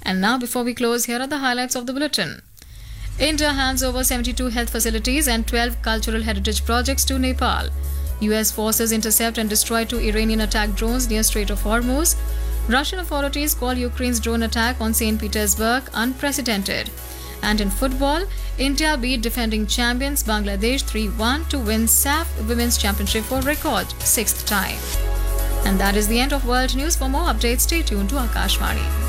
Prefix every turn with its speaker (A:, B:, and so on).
A: And now, before we close, here are the highlights of the bulletin. India hands over 72 health facilities and 12 cultural heritage projects to Nepal. US forces intercept and destroy 2 Iranian attack drones near Strait of Hormuz. Russian authorities call Ukraine's drone attack on St. Petersburg unprecedented. And in football, India beat defending champions Bangladesh 3-1 to win SAF Women's Championship for record 6th time. And that is the end of World News. For more updates, stay tuned to Akashvani.